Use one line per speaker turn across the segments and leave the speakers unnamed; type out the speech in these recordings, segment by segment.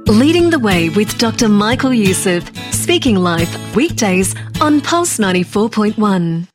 Leading the Way with Dr. Michael Youssef. Speaking Life, weekdays on Pulse 94.1.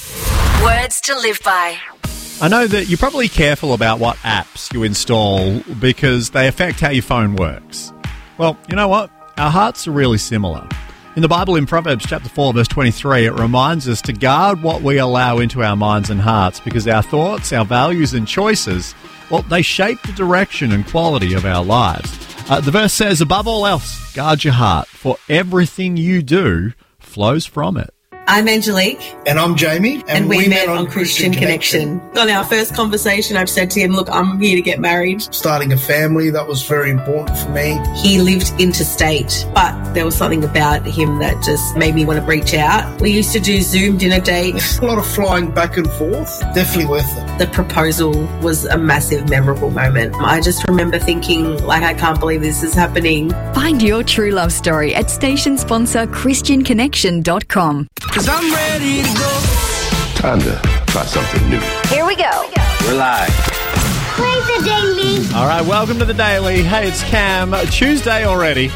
Words to live by.
I know that you're probably careful about what apps you install because they affect how your phone works. Well, you know what? Our hearts are really similar. In the Bible, in Proverbs chapter 4, verse 23, it reminds us to guard what we allow into our minds and hearts because our thoughts, our values and choices, well, they shape the direction and quality of our lives. The verse says, above all else, guard your heart, for everything you do flows from it.
I'm Angelique.
And I'm Jamie.
And we met on Christian Connection. On our first conversation, I've said to him, look, I'm here to get married.
Starting a family, that was very important for me.
He lived interstate, but there was something about him that just made me want to reach out. We used to do Zoom dinner dates.
A lot of flying back and forth. Definitely worth it.
The proposal was a massive, memorable moment. I just remember thinking, I can't believe this is happening.
Find your true love story at station sponsor ChristianConnection.com.
'Cause I'm ready to go.
Time to try something new.
Here we go.
We're live.
Play the Daily.
All right, welcome to the Daily. Hey, it's Cam. Tuesday already.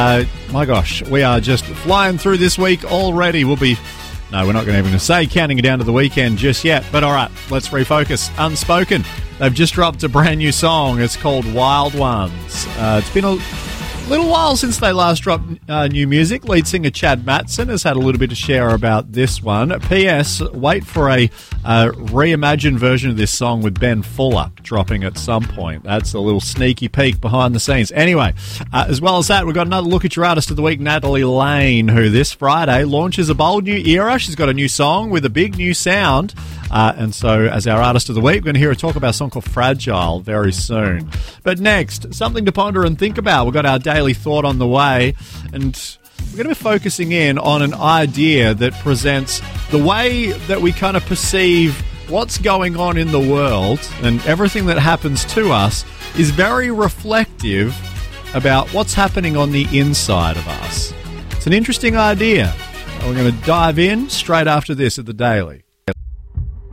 My gosh, we are just flying through this week already. No, we're not going to say counting it down to the weekend just yet. But all right, let's refocus. Unspoken. They've just dropped a brand new song. It's called Wild Ones. It's been a little while since they last dropped new music. Lead singer Chad Matson has had a little bit to share about this one. P.S. Wait for a reimagined version of this song with Ben Fuller dropping at some point. That's a little sneaky peek behind the scenes. Anyway, as well as that, we've got another look at your artist of the week, Natalie Lane, who this Friday launches a bold new era. She's got a new song with a big new sound. And so, as our artist of the week, we're going to hear her talk about a song called Fragile very soon. But next, something to ponder and think about. We've got our daily thought on the way, and we're going to be focusing in on an idea that presents the way that we kind of perceive what's going on in the world, and everything that happens to us is very reflective about what's happening on the inside of us. It's an interesting idea. We're going to dive in straight after this at the Daily.